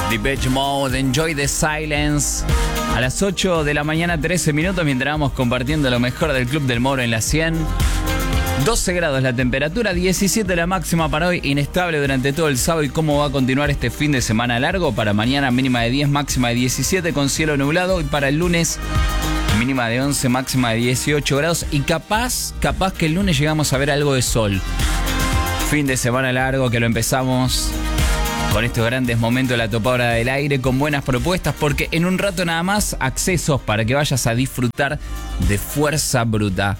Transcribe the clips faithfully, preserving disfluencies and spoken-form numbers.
Depeche Mode, Enjoy the Silence. A las ocho de la mañana, trece minutos, mientras vamos compartiendo lo mejor del Club del Moro en la cien. doce grados la temperatura, diecisiete la máxima para hoy, inestable durante todo el sábado. ¿Y cómo va a continuar este fin de semana largo? Para mañana mínima de diez, máxima de diecisiete con cielo nublado. Y para el lunes mínima de once, máxima de dieciocho grados. Y capaz, capaz que el lunes llegamos a ver algo de sol. Fin de semana largo que lo empezamos con estos grandes momentos de la topadora del aire, con buenas propuestas, porque en un rato nada más, accesos para que vayas a disfrutar de Fuerza Bruta.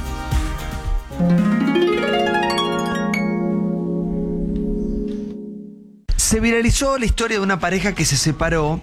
Se viralizó la historia de una pareja que se separó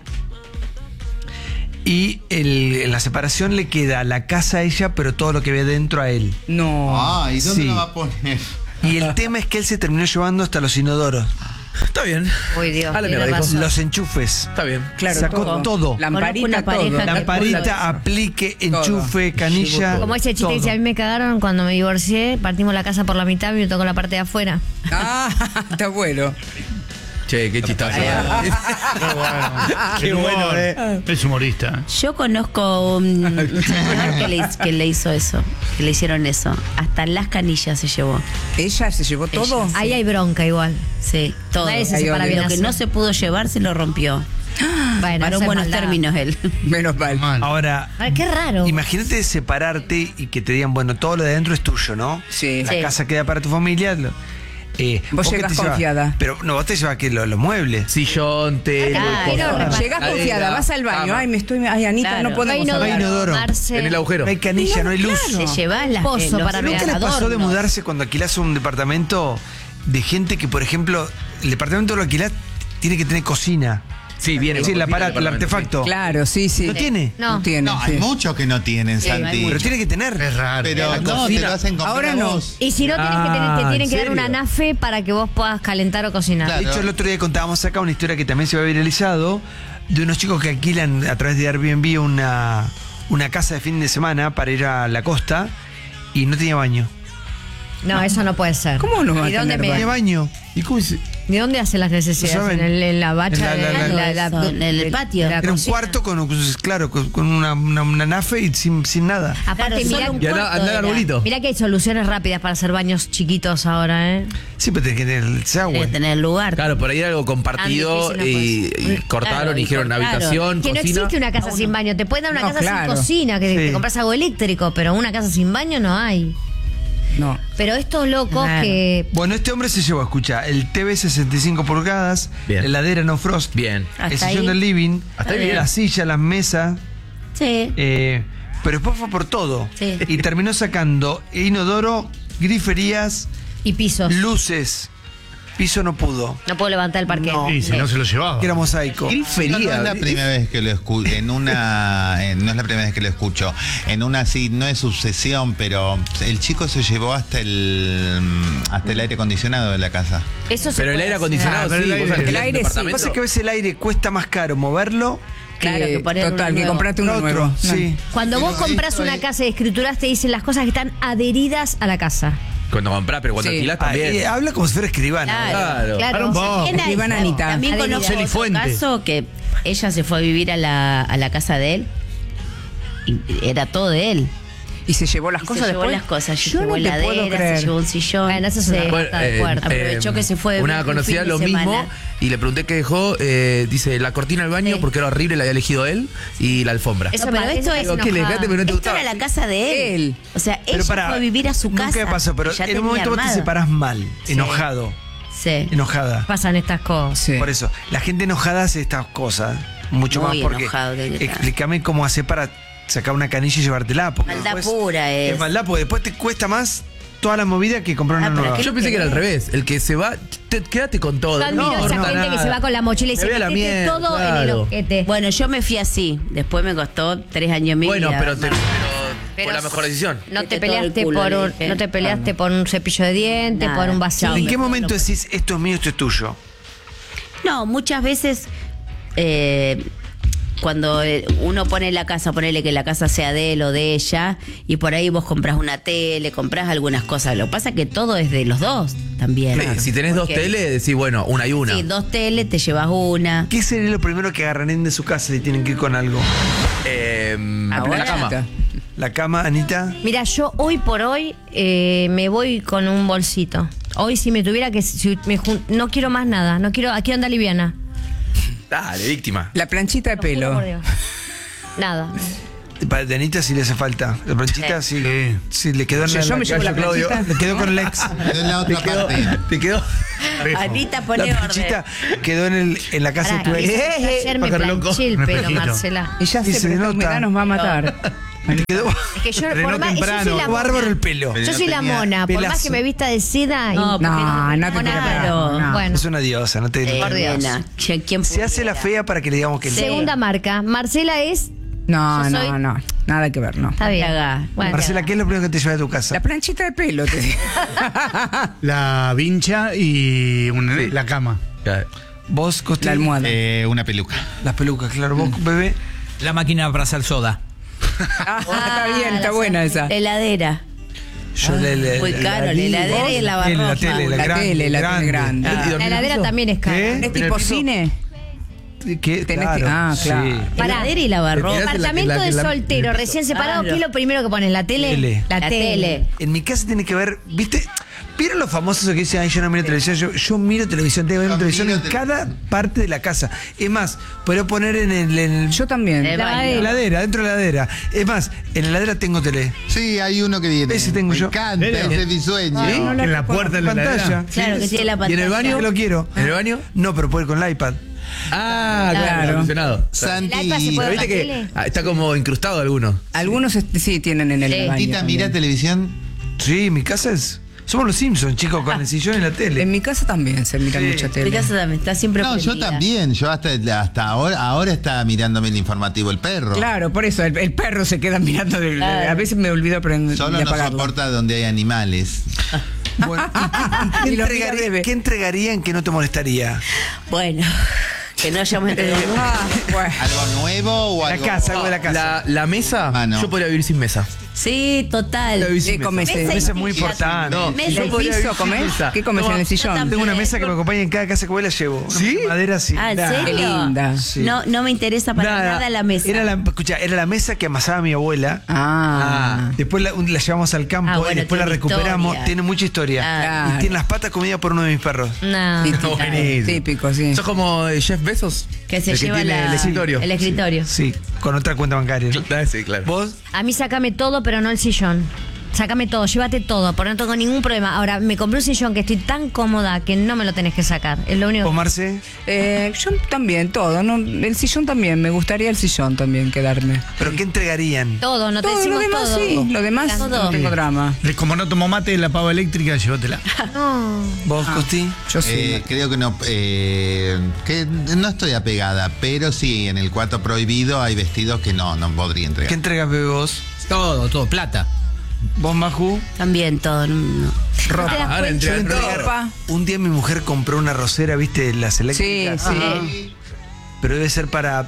y el, en la separación le queda la casa a ella, pero todo lo que ve dentro a él. No. Ah, ¿y dónde Sí. lo va a poner? Y el tema es que él se terminó llevando hasta los inodoros, Está bien. Uy, Dios. A la tiene mierda, hijo. razón. los enchufes. Está bien. Claro, Sacó todo. todo. Lamparita, Conozco una todo. pareja que- Lamparita, aplique, enchufe, canilla. Como ese chiste que dice, a mí me cagaron cuando me divorcié, partimos la casa por la mitad y me tocó la parte de afuera. Ah, está bueno. Che, qué chistazo. Qué bueno, eh. Es humorista. Yo conozco un, un señor que le, que le hizo eso, que le hicieron eso. Hasta las canillas se llevó. ¿Ella se llevó todo? Ella, sí. Ahí hay bronca igual. Sí, todo. Nadie se Ay, separa obvio. bien Lo que así. no se pudo llevar se lo rompió. Bueno, Para eso un es buenos maldad. términos él. Menos mal. Mal. Ahora, Ay, qué raro. imagínate separarte y que te digan, bueno, todo lo de adentro es tuyo, ¿no? Sí. La Sí. casa queda para tu familia. lo- eh, Vos qué llegás te llevas? confiada. Pero no, vos te llevas que los muebles. Sillón, tele, Claro, cosas. pero Llegás Cadera, confiada, vas al baño. cama. Ay, me estoy. Ay, Anita, Claro. no No hay podemos inodoro, No hay inodoro. Marce. En el agujero. No hay canilla, no hay luz. Se lleva las Pozo eh, los- para los ¿Nunca les pasó de adornos. mudarse cuando alquilás un departamento de gente que, por ejemplo, el departamento lo alquilás, tiene que tener cocina? Sí, viene. Sí, el con cocina, aparato, el departamento, artefacto. Claro, sí, sí. ¿No tiene? No. No tiene. No, hay sí. muchos que no tienen, Sí, hay Santi. Pero tiene que tener. Es raro. Pero La no, te cocina. lo hacen comprar Ahora a no. vos. Y si no, tienes que tener, te Ah, tienen que ¿en dar una serio? nafe para que vos puedas calentar o cocinar. Claro. De hecho, el otro día contábamos acá una historia que también se había viralizado de unos chicos que alquilan a través de Airbnb una, una casa de fin de semana para ir a la costa y no tenía baño. No, eso no puede ser. ¿Cómo no va a ¿Y dónde, tener me- No tenía baño. ¿Y cómo se- ¿De dónde hace las necesidades? No saben. ¿En, el- en la bacha? En la- la- de- la- Eso, en el de- patio. de la Era un cocina? cuarto con, claro, con, con una, una, una nafe y sin, sin nada. Aparte, Claro, mirá, solo un Y anda, cuarto anda el era. arbolito. mirá que hay soluciones rápidas para hacer baños chiquitos ahora, ¿eh? Sí, pero tenés que tener el desagüe. Tiene que tener lugar. Claro, por ahí era algo compartido Tan difícil no y, puede y cortaron Claro, y y dijeron cortaron. habitación, Que no cocina. existe una casa sin baño. Te pueden dar una No, casa claro. sin cocina, que Sí. te compras algo eléctrico, pero una casa sin baño no hay. No. Pero estos locos Claro. que... Bueno, este hombre se llevó, escucha, el T V sesenta y cinco pulgadas, Bien. la heladera no frost, Bien. el Hasta sillón ahí. del living, Hasta ahí bien. la silla, las mesas, Sí. eh, pero después fue por todo. Sí. Y terminó sacando inodoro, griferías, Y pisos. luces. Piso no pudo, No puedo levantar el parque. No. Sí, si no se lo llevaba. que era mosaico. No, no Grifería. es la primera vez que lo escucho. En una, en- no es la primera vez que lo escucho. En una sí, no es sucesión, pero el chico se llevó hasta el hasta el aire acondicionado de la casa. Eso se Pero el puede aire hacer. acondicionado, Ah, pero sí. el vos aire- alquilás el un aire sí. Lo que departamento. pasa es que a veces el aire cuesta más caro moverlo Claro, que poner uno Total, que nuevo. comprate uno que otro. nuevo. Sí. Cuando vos Pero compras esto una es- casa de escrituras te dicen las cosas que están adheridas a la casa. Cuando comprás, pero cuando Sí. alquilás Ah, también. eh, habla como si fuera escribano. Claro. Claro. Claro. También, hay- Iván Anita. también Adherida. conozco Celi otro Fuente. caso que ella se fue a vivir a la, a la casa de él y era todo de él. Y se llevó las Y cosas se llevó después. las cosas, se Yo llevó no te puedo heladera, creer. se llevó un sillón. Bueno, eso es una Sí. Bueno, falta de fuerte. Aprovechó que se fue de Una un conocida fin de lo mismo semana. y le pregunté qué dejó. eh, dice la cortina del baño Sí. porque era horrible, la había elegido él y la alfombra. Eso No, pero parece esto es- enojada. Digo, ¿qué le dejaste, pero no te Esto gustaba? era la casa de él. Él. O sea, Pero ella pará, fue a vivir a su nunca casa. me pasó, pero que ya en un tenía momento vos te armada. separás mal, Sí. enojado, Sí. enojada. Pasan estas cosas. Sí. Por eso, la gente enojada hace estas cosas mucho Muy más porque enojado que está. explícame cómo hace para sacar una canilla y llevártela. Porque Maldad después- pura es. Es maldad, porque después te cuesta más toda la movida que comprar Ah, una pero nueva. ¿qué Yo pensé que era al revés. El que se va, te- quédate con todo. Yo admiro No, a esa no, gente que nada. se va con la mochila y Me se voy a la mete mierda, todo en el claro. ojete. Bueno, yo me fui así. Después me costó tres años y medio. Bueno, pero, te, pero Pero fue la mejor decisión. No te Mete todo peleaste el culo, por le un, dije. no te peleaste por un cepillo de dientes, Nada. por un vacío. ¿En me qué fue, momento no fue. decís esto es mío, esto es tuyo? No, muchas veces eh, cuando eh, uno pone la casa, ponele que la casa sea de él o de ella, y por ahí vos comprás una tele, comprás algunas cosas. Lo que pasa es que todo es de los dos también. Sí, si tenés dos Porque- teles, decís, bueno, una y una. Sí, dos teles, te llevas una. ¿Qué sería lo primero que agarrarían de su casa si tienen que ir con algo? Eh, Ahora. la cama. ¿La cama, Anita? Mira, yo hoy por hoy eh, me voy con un bolsito. Hoy si me tuviera que... si me jun- no quiero más nada, no quiero... Aquí anda liviana. Dale, víctima. La planchita de Lo juro pelo. por Dios. Nada. Para de Anita sí le hace falta. La planchita sí. Sí. Sí, le quedó en Yo, la, yo me llevo la Claudio. planchita. le quedó con el ex. Quedó en la otra parte. ¿Te quedó? Anita, La pone orden. planchita quedó en, el, en la casa Pará, de tu ex. que yo ayer me pájaro loco. planché el Un pelo, espejito. Marcela. Y ya Y sé, se pero esta nota. humedad nos va a matar. Le quedó Es que yo, por Frenó más, yo soy temprano. la mona. bárbaro el pelo. Pero Yo no soy la tenía mona, por más pelazo. que me vista de seda. y- No, porque No, no te Mona, preocupes, no. Bueno, Es una diosa, no te Eh, Por Dios. nena, ¿quién- quién Se hace pudiera? la fea para que le digamos que no. Sí. segunda marca. Marcela es... No, Yo no, soy- no. Nada que ver, no. Está bien. Cagá. Bueno. Marcela, ¿qué es lo primero que te lleva a tu casa? La planchita de pelo, te digo. La vincha y una- Sí. la cama. Ya. ¿Vos, Costi? La almohada. Eh, una peluca. Las pelucas, claro. ¿Vos, bebé? La máquina para hacer soda. Ah, está bien, la está buena sal- esa. La heladera. Yo la, la- Muy la- caro, la vi, heladera vos, y el La lavarropa. tele, la, La grande, tele, la tele grande. ¿Y La dormir en el heladera piso? también es cara. ¿Qué? ¿Es ¿En el tipo piso? cine? ¿Qué? Tenés Claro, que- ah, claro. sí. Pará. Heladera y lavarropa. Te tirás en la- Apartamento en la- de en la- soltero, en el recién separado, Claro. ¿qué es lo primero que pones? ¿La tele? Tele. La, La tele. tele. En mi casa tiene que ver, ¿viste? ¿Vieron los famosos que dicen, ay, yo no miro televisión? Yo, yo miro televisión, tengo que ver Yo televisión miro en tele- cada parte de la casa. Es más, podría poner en el... En el- Yo también. Eh, La baño. en la heladera, dentro de la heladera. Es más, en la heladera tengo tele. Sí, hay uno que viene. Ese tengo Me yo. encanta, ¿Serio? ese es mi sueño. ¿Sí? En la puerta de la Pantalla. heladera. Claro, que tiene la ¿Y en pantalla. el baño? Yo lo quiero. ¿En el baño? No, pero puedo ir con el iPad. Ah, claro, Claro. acondicionado. Santi, ¿El iPad se puede ver ¿Viste la que tele? ah, está como incrustado alguno? Algunos este, sí tienen en el Sí. baño. Tita, también. mira televisión. Sí, mi casa es... Somos los Simpsons, chicos, con el sillón y la tele. En mi casa también se mira Sí. mucha Mi tele. casa también está siempre No, yo prendida. también. Yo hasta, hasta ahora, ahora está mirándome el informativo el perro. Claro, por eso, el, el perro se queda mirando. del- Claro. A veces me olvido prender, Solo de no apagarlo. soporta donde hay animales. Bueno, ¿y qué, Y lo mira entregaría- breve. ¿qué entregarían que no te molestaría? Bueno, que no hayamos entendido. Ah, bueno. ¿Algo nuevo o La algo? casa, algo de la casa. La, la mesa, Ah, no. yo podría vivir sin mesa. Sí, total. La ¿Qué comes? Mesa y Eso es muy silla. importante. No, Mesa yo y podría piso vivir sin comés? mesa. ¿Qué comes No, en el yo sillón? también. Tengo una mesa que me acompaña en cada casa que voy la llevo. Una ¿Sí? madera sí. Ah, ¿en Nah. serio? Qué linda. Sí. No, no me interesa para Nada. nada, la mesa. Era la, escucha, era la mesa que amasaba mi abuela. Ah. Después la, un- la llevamos al campo Ah, bueno, y después la tiene recuperamos. historia. Tiene mucha historia. Claro. Y tiene las patas comidas por uno de mis perros. No. Típico, Buenísimo. típico, sí. ¿Sos como eh, Jeff Bezos? Que se El lleva tiene la- el escritorio. el escritorio. Sí, con otra cuenta bancaria. ¿no? Ah, sí, claro. ¿Vos? A mí sácame todo, pero no el sillón. Sácame todo, llévate todo, porque no tengo ningún problema. Ahora, me compré un sillón que estoy tan cómoda que no me lo tenés que sacar. Es lo único. ¿Vos, Marce? Eh, yo también, todo. ¿no? El sillón también, me gustaría el sillón también quedarme. ¿Pero qué entregarían? Todo, no te Todo lo decimos demás todo. sí, lo demás Todo. no tengo drama. Le- Como no tomo mate, la pava eléctrica, llévatela. No. ¿Vos, Costi? Yo sí. Eh, creo que no, eh, que no estoy apegada, pero sí, en el cuarto prohibido hay vestidos que no, no podría entregar. ¿Qué entregas, bebé, vos? Todo, todo, plata. ¿Vos, Maju? También todo. no, no. ¿No te das Ahora cuenta? entregan Yo todo. Ropa. Un día mi mujer compró una rosera, ¿viste? Las Sí, eléctricas. sí. Pero debe ser para...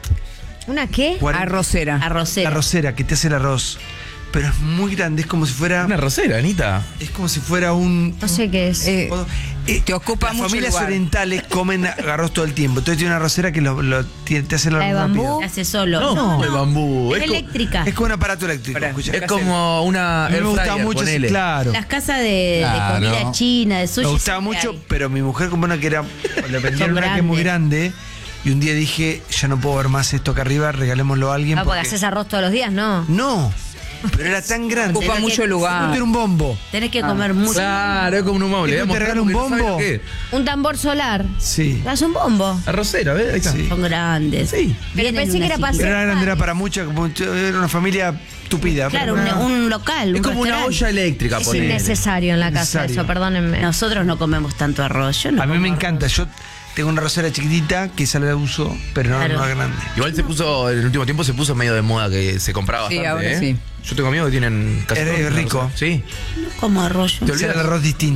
¿Una qué? cuarenta Arrocera. Arrocera. La rosera que te hace el arroz. Pero es muy grande, es como si fuera... Una rosera, Anita. Es como si fuera un... No sé qué es. Eh, Eh, te ocupa las mucho familias lugar. orientales comen arroz todo el tiempo. Entonces tiene una rosera que lo, lo- te, te hace el ¿La de arroz bambú? rápido. Se hace solo. No, de bambú. Es Es, co- eléctrica. Es como un aparato eléctrico. Pará, escucha. es como una A mí air me gusta fryer, mucho, sí, ponele. claro. Las casas de, de Claro. comida china, de sushi. Me gustaba siempre mucho, hay. pero mi mujer compró una que era. Le vendieron Son una que es muy grandes. grande. Y un día dije, ya no puedo ver más esto acá arriba, regalémoslo a alguien. Ah, porque porque- haces arroz todos los días, ¿no? No, pero era tan grande. Ocupa Tenés mucho que- lugar. Era un bombo. Tenés que comer mucho. Claro, es como un bombo. ¿Y Le no voy a te mostrar regala un porque no sabe bombo? lo que es. Un tambor solar. Sí. Das un bombo. Arrocera, ¿ves? Ahí está. Sí. Son grandes. Sí. Pero Vienen pensé que una era para silla. Pero hacer era grande, era panes. para mucha, mucha- era una familia tupida. Claro, pero un, una- un local. Es un como una restaurante. olla eléctrica, Es ponele. innecesario en la casa Necesario. eso, perdónenme. Nosotros no comemos tanto arroz. Yo no A mí como me arroz. encanta. Yo tengo una rosera chiquitita que esa la uso, pero no, Claro. no es grande. Igual se puso, en el último tiempo se puso medio de moda que se compraba Sí, bastante, ahora ¿eh? sí. Yo tengo amigos que tienen casi Es todos una rico. rosera. Sí. No como arroz. yo. Te Es el olvidas. arroz distinto.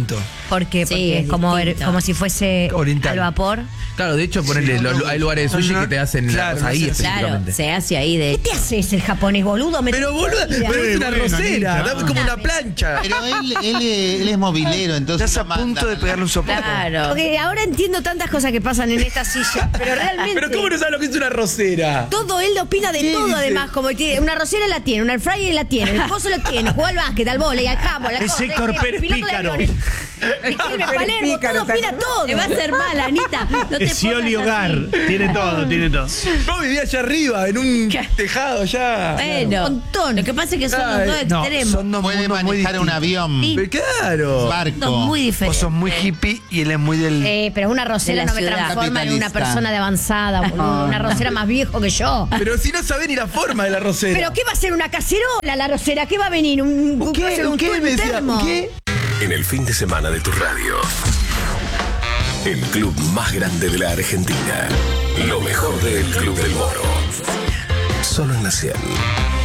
¿Por qué? Sí, Porque es es como, distinto. como si fuese Oriental. al vapor. Claro, de hecho, ponele, los- hay lugares de sushi no, que te hacen claro, ahí no sé, Claro, específicamente. se hace ahí de. ¿Qué te haces el japonés, boludo? Me Pero boludo, pero es una bueno, rosera, Anita. dame como una plancha. Pero él, él, es- él es movilero, entonces. Estás a no manda- punto de pegarle un sopapo. Claro. Porque ahora entiendo tantas cosas que pasan en esta silla, pero realmente... Pero ¿cómo no sabes lo que es una rosera? Todo, él opina de todo, además, como que una rosera la tiene, una air fryer la tiene, el pozo lo tiene, juega al básquet, al vóley, al campo, la Es cosa, Héctor el- el Pérez piloto de Pícaro. aviones. Escribe Palermo, Pícaro, todo, opina todo. Te va a hacer mal, Anita. No te Es Scioli pongas Hogar. así. Tiene todo, tiene todo. Yo vivía allá arriba, en un tejado allá. Bueno, Un montón. lo que pasa es que son Ay, los dos No, extremos. son dos Puede mundos muy manejar un distintos. avión, Sí. Pero claro. barco. Son muy Vos diferentes. sos muy hippie y él es muy del... Eh, pero una rosera De la no me ciudad. transforma en una Capitalista. persona de avanzada, boludo. Una rosera más viejo que yo. Pero si no sabés ni la forma de la rosera. ¿Pero qué va a ser? ¿Una cacerola la rosera? ¿Qué va a venir? ¿Un, ¿Un va a qué? ser ¿Un un qué? tubo Me decía, termo? ¿un qué? En el fin de semana de tu radio. El club más grande de la Argentina. Lo mejor del Club del Moro. Solo en la cien.